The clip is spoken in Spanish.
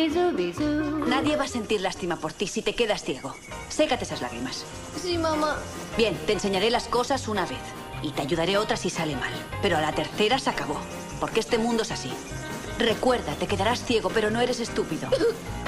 Bisú, bisú. Nadie va a sentir lástima por ti si te quedas ciego. Sécate esas lágrimas. Sí, mamá. Bien, te enseñaré las cosas una vez. Y te ayudaré otra si sale mal. Pero a la tercera se acabó. Porque este mundo es así. Recuerda, te quedarás ciego, pero no eres estúpido.